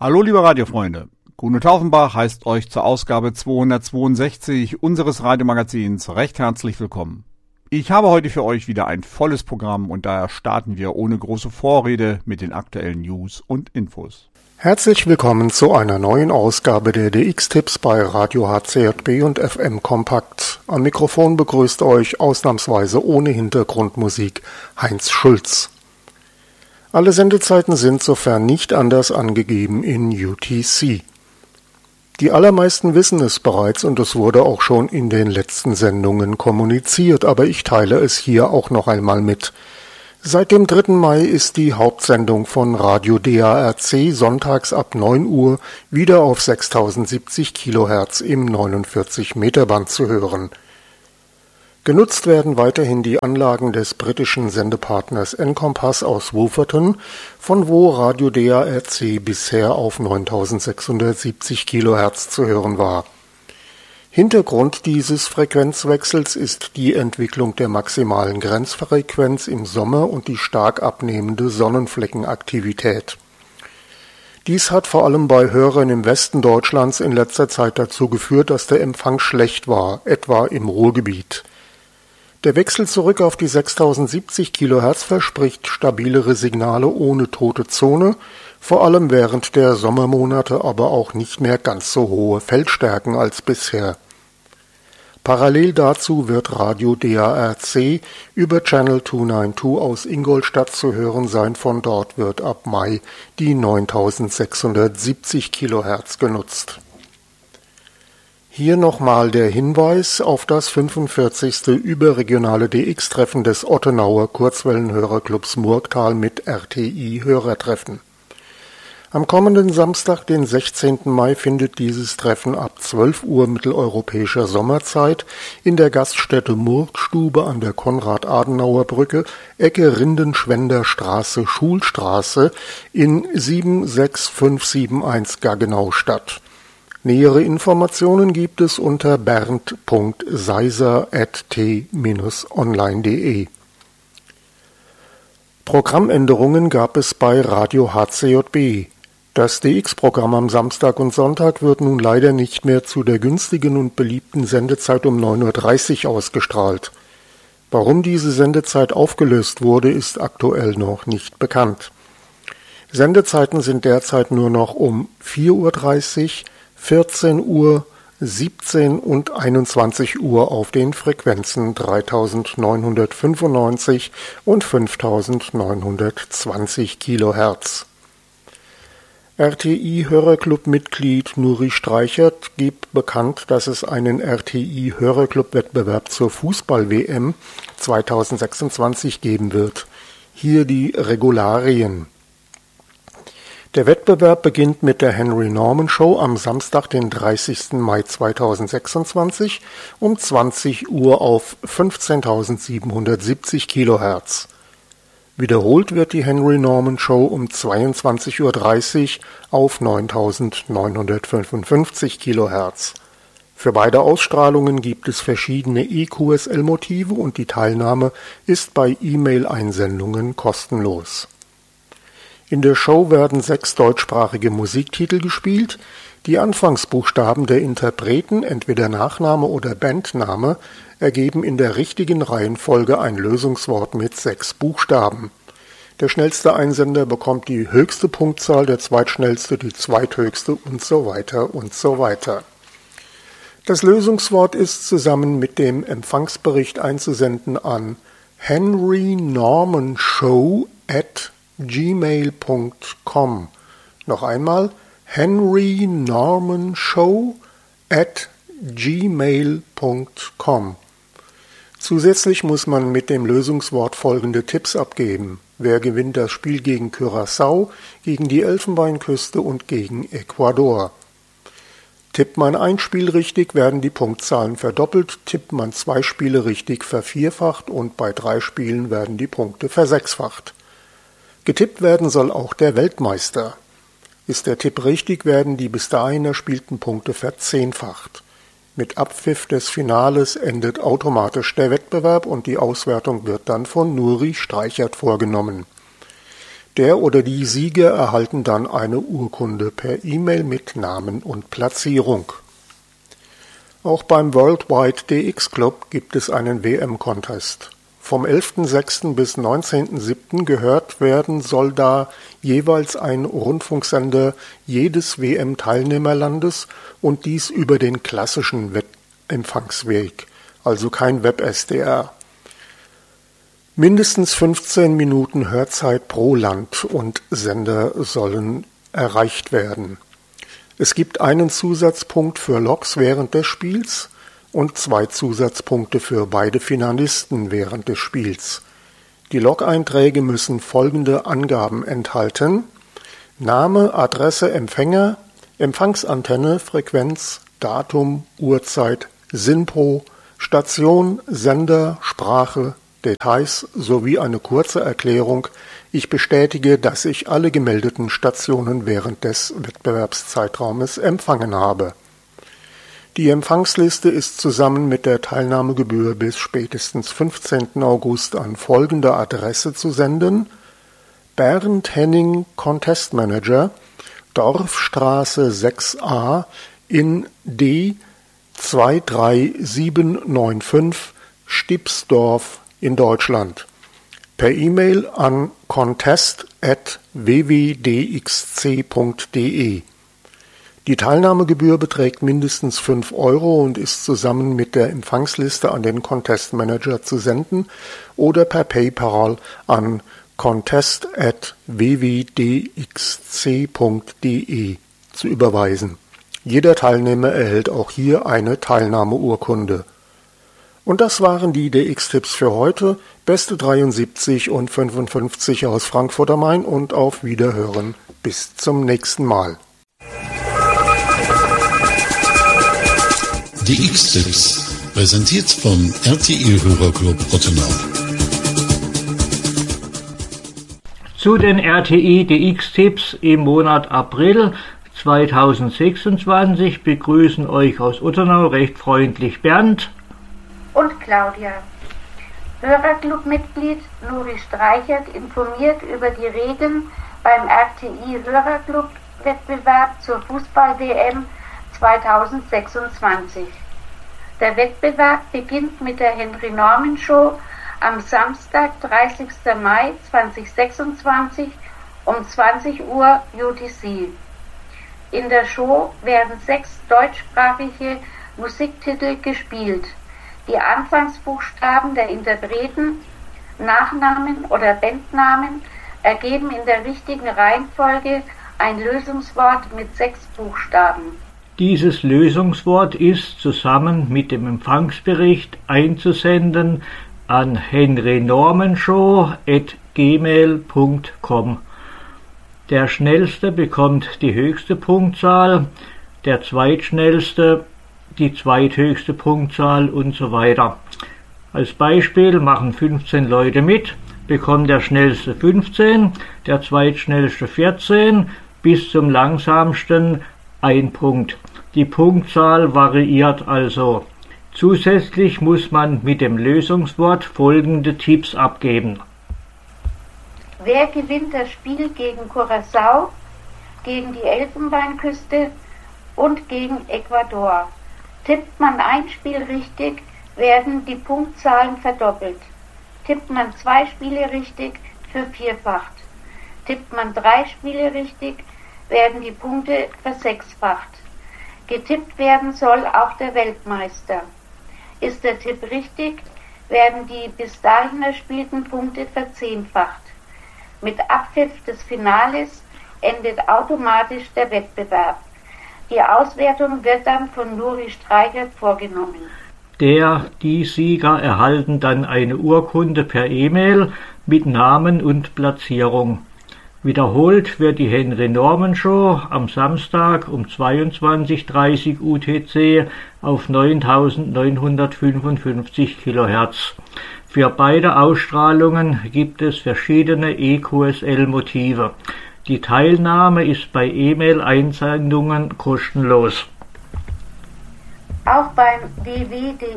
Hallo liebe Radiofreunde, Kuno Taufenbach heißt euch zur Ausgabe 262 unseres Radiomagazins recht herzlich willkommen. Ich habe heute für euch wieder ein volles Programm und daher starten wir ohne große Vorrede mit den aktuellen News und Infos. Herzlich willkommen zu einer neuen Ausgabe der DX-Tipps bei Radio HCJB und FM Kompakt. Am Mikrofon begrüßt euch ausnahmsweise ohne Hintergrundmusik Heinz Schulz. Alle Sendezeiten sind sofern nicht anders angegeben in UTC. Die allermeisten wissen es bereits und es wurde auch schon in den letzten Sendungen kommuniziert, aber ich teile es hier auch noch einmal mit. Seit dem 3. Mai ist die Hauptsendung von Radio DARC sonntags ab 9 Uhr wieder auf 6070 kHz im 49 Meter Band zu hören. Genutzt werden weiterhin die Anlagen des britischen Sendepartners Encompass aus Wolverton, von wo Radio DARC bisher auf 9670 kHz zu hören war. Hintergrund dieses Frequenzwechsels ist die Entwicklung der maximalen Grenzfrequenz im Sommer und die stark abnehmende Sonnenfleckenaktivität. Dies hat vor allem bei Hörern im Westen Deutschlands in letzter Zeit dazu geführt, dass der Empfang schlecht war, etwa im Ruhrgebiet. Der Wechsel zurück auf die 6070 kHz verspricht stabilere Signale ohne tote Zone, vor allem während der Sommermonate aber auch nicht mehr ganz so hohe Feldstärken als bisher. Parallel dazu wird Radio DARC über Channel 292 aus Ingolstadt zu hören sein, von dort wird ab Mai die 9670 kHz genutzt. Hier nochmal der Hinweis auf das 45. überregionale DX-Treffen des Ottenauer Kurzwellenhörerclubs Murgtal mit RTI-Hörertreffen. Am kommenden Samstag, den 16. Mai, findet dieses Treffen ab 12 Uhr mitteleuropäischer Sommerzeit in der Gaststätte Murgstube an der Konrad-Adenauer-Brücke, Ecke Rindenschwender Straße, Schulstraße in 76571 Gaggenau statt. Nähere Informationen gibt es unter bernd.seiser@t-online.de. Programmänderungen gab es bei Radio HCJB. Das DX-Programm am Samstag und Sonntag wird nun leider nicht mehr zu der günstigen und beliebten Sendezeit um 9.30 Uhr ausgestrahlt. Warum diese Sendezeit aufgelöst wurde, ist aktuell noch nicht bekannt. Sendezeiten sind derzeit nur noch um 4.30 Uhr, 14 Uhr, 17 und 21 Uhr auf den Frequenzen 3995 und 5920 kHz. RTI-Hörerclub-Mitglied Nuri Streichert gibt bekannt, dass es einen RTI-Hörerclub-Wettbewerb zur Fußball-WM 2026 geben wird. Hier die Regularien. Der Wettbewerb beginnt mit der Henry Norman Show am Samstag, den 30. Mai 2026 um 20 Uhr auf 15.770 kHz. Wiederholt wird die Henry Norman Show um 22.30 Uhr auf 9.955 kHz. Für beide Ausstrahlungen gibt es verschiedene EQSL-Motive und die Teilnahme ist bei E-Mail-Einsendungen kostenlos. In der Show werden 6 deutschsprachige Musiktitel gespielt. Die Anfangsbuchstaben der Interpreten, entweder Nachname oder Bandname, ergeben in der richtigen Reihenfolge ein Lösungswort mit 6 Buchstaben. Der schnellste Einsender bekommt die höchste Punktzahl, der zweitschnellste die zweithöchste und so weiter und so weiter. Das Lösungswort ist zusammen mit dem Empfangsbericht einzusenden an henrynormanshow@gmail.com. Noch einmal henrynormanshow@gmail.com. Zusätzlich muss man mit dem Lösungswort folgende Tipps abgeben. Wer gewinnt das Spiel gegen Curaçao, gegen die Elfenbeinküste und gegen Ecuador? Tippt man ein Spiel richtig, werden die Punktzahlen verdoppelt, tippt man 2 Spiele richtig, vervierfacht und bei 3 Spielen werden die Punkte versechsfacht. Getippt werden soll auch der Weltmeister. Ist der Tipp richtig, werden die bis dahin erspielten Punkte verzehnfacht. Mit Abpfiff des Finales endet automatisch der Wettbewerb und die Auswertung wird dann von Nuri Streichert vorgenommen. Der oder die Sieger erhalten dann eine Urkunde per E-Mail mit Namen und Platzierung. Auch beim Worldwide DX Club gibt es einen WM-Contest. Vom 11.06. bis 19.07. gehört werden soll da jeweils ein Rundfunksender jedes WM-Teilnehmerlandes und dies über den klassischen Empfangsweg, also kein Web-SDR. Mindestens 15 Minuten Hörzeit pro Land und Sender sollen erreicht werden. Es gibt einen Zusatzpunkt für Logs während des Spiels und 2 Zusatzpunkte für beide Finalisten während des Spiels. Die Log-Einträge müssen folgende Angaben enthalten: Name, Adresse, Empfänger, Empfangsantenne, Frequenz, Datum, Uhrzeit, SINPro, Station, Sender, Sprache, Details sowie eine kurze Erklärung: Ich bestätige, dass ich alle gemeldeten Stationen während des Wettbewerbszeitraumes empfangen habe. Die Empfangsliste ist zusammen mit der Teilnahmegebühr bis spätestens 15. August an folgende Adresse zu senden: Bernd Henning Contest Manager, Dorfstraße 6a in D 23795, Stibsdorf in Deutschland. Per E-Mail an contest@wwdxc.de. Die Teilnahmegebühr beträgt mindestens 5 € und ist zusammen mit der Empfangsliste an den Contest Manager zu senden oder per PayPal an contest@wwdxc.de zu überweisen. Jeder Teilnehmer erhält auch hier eine Teilnahmeurkunde. Und das waren die DX-Tipps für heute. Beste 73 und 55 aus Frankfurt am Main und auf Wiederhören. Bis zum nächsten Mal. DX-Tipps, präsentiert vom RTI-Hörerclub Ottenau. Zu den RTI DX-Tipps im Monat April 2026 begrüßen euch aus Ottenau recht freundlich Bernd und Claudia. Hörerclub-Mitglied Nuri Streichert informiert über die Regeln beim RTI-Hörerclub-Wettbewerb zur Fußball-WM 2026. Der Wettbewerb beginnt mit der Henry-Norman-Show am Samstag, 30. Mai 2026 um 20 Uhr UTC. In der Show werden 6 deutschsprachige Musiktitel gespielt. Die Anfangsbuchstaben der Interpreten, Nachnamen oder Bandnamen ergeben in der richtigen Reihenfolge ein Lösungswort mit 6 Buchstaben. Dieses Lösungswort ist zusammen mit dem Empfangsbericht einzusenden an henrynormanshow@gmail.com. Der Schnellste bekommt die höchste Punktzahl, der Zweitschnellste die zweithöchste Punktzahl und so weiter. Als Beispiel machen 15 Leute mit, bekommt der Schnellste 15, der Zweitschnellste 14, bis zum Langsamsten 1 Punkt. Die Punktzahl variiert also. Zusätzlich muss man mit dem Lösungswort folgende Tipps abgeben. Wer gewinnt das Spiel gegen Curaçao, gegen die Elfenbeinküste und gegen Ecuador? Tippt man ein Spiel richtig, werden die Punktzahlen verdoppelt. Tippt man 2 Spiele richtig, vervierfacht. Tippt man 3 Spiele richtig, werden die Punkte versechsfacht. Getippt werden soll auch der Weltmeister. Ist der Tipp richtig, werden die bis dahin erspielten Punkte verzehnfacht. Mit Abpfiff des Finales endet automatisch der Wettbewerb. Die Auswertung wird dann von Nuri Streichert vorgenommen. Die Sieger erhalten dann eine Urkunde per E-Mail mit Namen und Platzierung. Wiederholt wird die Henry-Norman-Show am Samstag um 22:30 UTC auf 9955 kHz. Für beide Ausstrahlungen gibt es verschiedene EQSL-Motive. Die Teilnahme ist bei E-Mail-Einsendungen kostenlos. Auch beim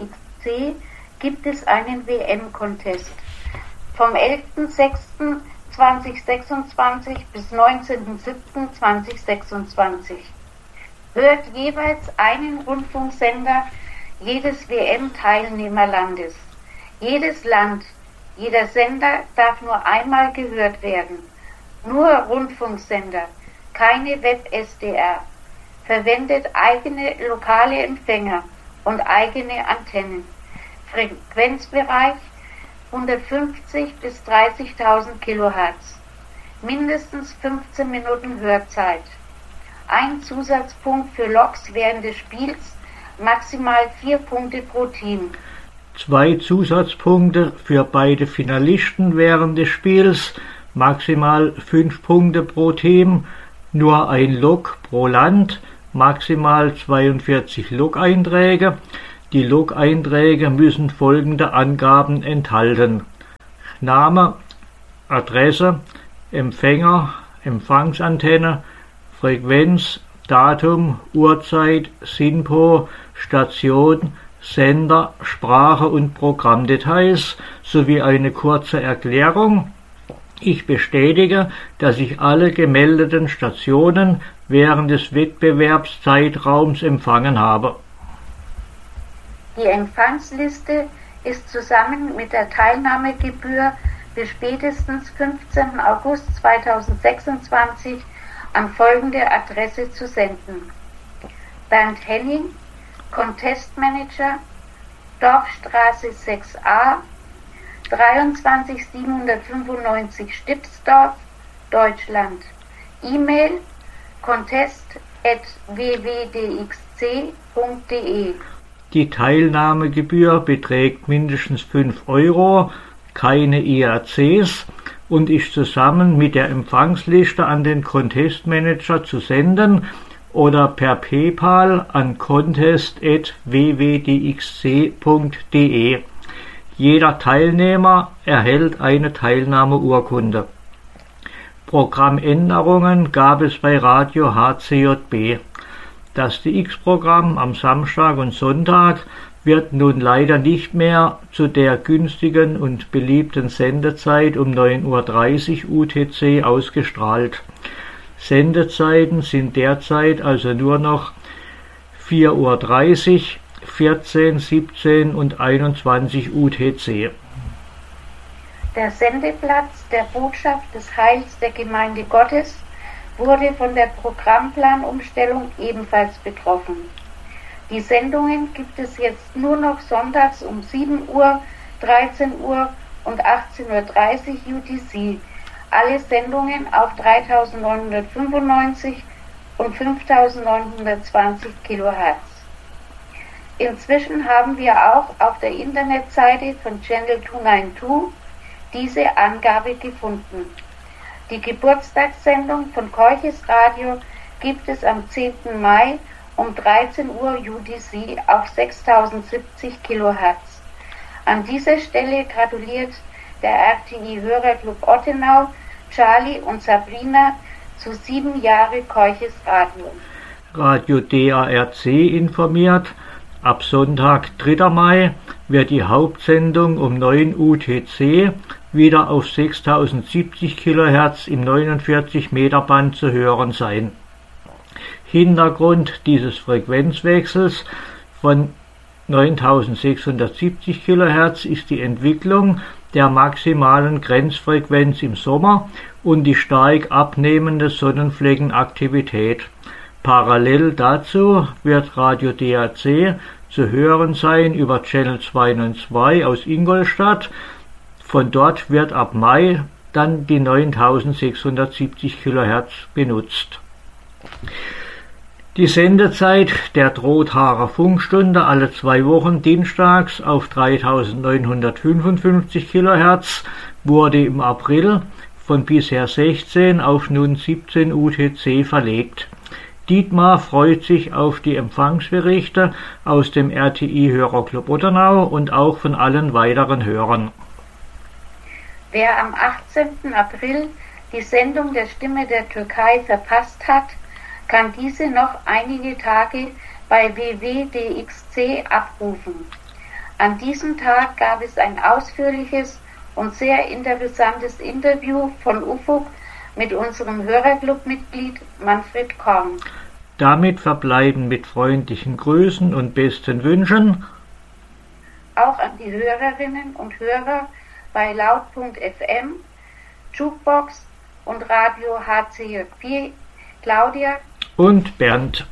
WWDXC gibt es einen WM-Contest. Vom 11.06. 2026 bis 19.07.2026. Hört jeweils einen Rundfunksender jedes WM-Teilnehmerlandes. Jedes Land, jeder Sender darf nur einmal gehört werden. Nur Rundfunksender, keine Web-SDR. Verwendet eigene lokale Empfänger und eigene Antennen. Frequenzbereich 150 bis 30.000 Kilohertz. Mindestens 15 Minuten Hörzeit. Ein Zusatzpunkt für Loks während des Spiels, maximal 4 Punkte pro Team. 2 Zusatzpunkte für beide Finalisten während des Spiels, maximal 5 Punkte pro Team, nur ein Lok pro Land, maximal 42 Log-Einträge. Die Log-Einträge müssen folgende Angaben enthalten: Name, Adresse, Empfänger, Empfangsantenne, Frequenz, Datum, Uhrzeit, SINPO, Station, Sender, Sprache und Programmdetails sowie eine kurze Erklärung. Ich bestätige, dass ich alle gemeldeten Stationen während des Wettbewerbszeitraums empfangen habe. Die Empfangsliste ist zusammen mit der Teilnahmegebühr bis spätestens 15. August 2026 an folgende Adresse zu senden: Bernd Henning, Contest Manager, Dorfstraße 6a, 23795 Stipsdorf, Deutschland. E-Mail contest@wwdxc.de. Die Teilnahmegebühr beträgt mindestens 5 €, keine IACs und ist zusammen mit der Empfangsliste an den Contest Manager zu senden oder per PayPal an contest@wwdxc.de. Jeder Teilnehmer erhält eine Teilnahmeurkunde. Programmänderungen gab es bei Radio HCJB. Das DX-Programm am Samstag und Sonntag wird nun leider nicht mehr zu der günstigen und beliebten Sendezeit um 9:30 Uhr UTC ausgestrahlt. Sendezeiten sind derzeit also nur noch 4:30 Uhr, 14, 17 und 21 UTC. Der Sendeplatz der Botschaft des Heils der Gemeinde Gottes wurde von der Programmplanumstellung ebenfalls betroffen. Die Sendungen gibt es jetzt nur noch sonntags um 7 Uhr, 13 Uhr und 18:30 Uhr UTC. Alle Sendungen auf 3995 und 5920 Kilohertz. Inzwischen haben wir auch auf der Internetseite von Channel 292 diese Angabe gefunden. Die Geburtstagssendung von Keuches Radio gibt es am 10. Mai um 13 Uhr UTC auf 6070 Kilohertz. An dieser Stelle gratuliert der RTI-Hörerclub Ottenau, Charlie und Sabrina zu 7 Jahre Keuches Radio. Radio DARC informiert, ab Sonntag, 3. Mai, wird die Hauptsendung um 9 UTC wieder auf 6070 kHz im 49 Meter Band zu hören sein. Hintergrund dieses Frequenzwechsels von 9670 kHz ist die Entwicklung der maximalen Grenzfrequenz im Sommer und die stark abnehmende Sonnenfleckenaktivität. Parallel dazu wird Radio DAC zu hören sein über Channel 292 aus Ingolstadt. Von dort wird ab Mai dann die 9670 kHz benutzt. Die Sendezeit der Drohtharer Funkstunde alle 2 Wochen dienstags auf 3955 kHz wurde im April von bisher 16 auf nun 17 UTC verlegt. Dietmar freut sich auf die Empfangsberichte aus dem RTI-Hörerclub Ottenau und auch von allen weiteren Hörern. Wer am 18. April die Sendung der Stimme der Türkei verpasst hat, kann diese noch einige Tage bei www.dxc abrufen. An diesem Tag gab es ein ausführliches und sehr interessantes Interview von Ufuk mit unserem Hörerclub-Mitglied Manfred Korn. Damit verbleiben mit freundlichen Grüßen und besten Wünschen auch an die Hörerinnen und Hörer bei laut.fm, Jukebox und Radio HCJB, Claudia und Bernd.